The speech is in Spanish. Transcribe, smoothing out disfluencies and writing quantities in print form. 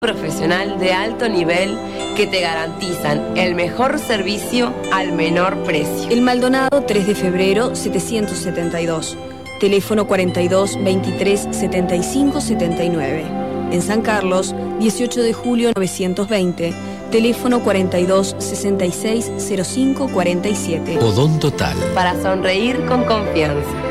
profesional de alto nivel que te garantizan el mejor servicio al menor precio. El Maldonado 3 de febrero 772, teléfono 42 23 75 79. En San Carlos 18 de julio 920, teléfono 42 66 05 47. Odontotal. Para sonreír con confianza.